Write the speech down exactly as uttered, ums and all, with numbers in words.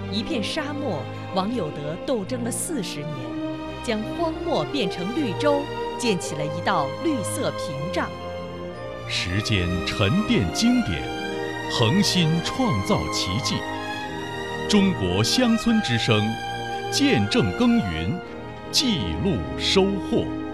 一片沙漠，王有德斗争了四十年，将荒漠变成绿洲，建起了一道绿色屏障。 时间沉淀经典，恒心创造奇迹。中国乡村之声，见证耕耘，记录收获。